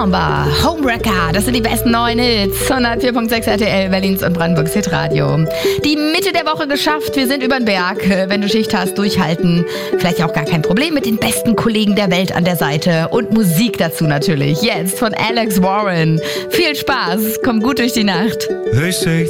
Samba, Homewrecker, das sind die besten neuen Hits. 104.6 RTL, Berlins und Brandenburgs Hitradio. Die Mitte der Woche geschafft, wir sind über den Berg. Wenn du Schicht hast, durchhalten. Vielleicht auch gar kein Problem mit den besten Kollegen der Welt an der Seite. Und Musik dazu natürlich. Jetzt von Alex Warren. Viel Spaß, komm gut durch die Nacht. They say